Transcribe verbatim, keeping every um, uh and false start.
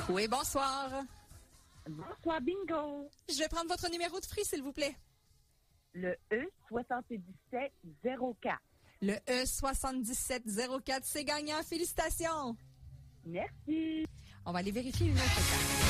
Oui, bonsoir. Bonsoir, bingo. Je vais prendre votre numéro de fruit, s'il vous plaît. Le E soixante-dix-sept zéro quatre. Le E soixante-dix-sept zéro quatre, c'est gagnant. Félicitations. Merci. On va aller vérifier une autre carte.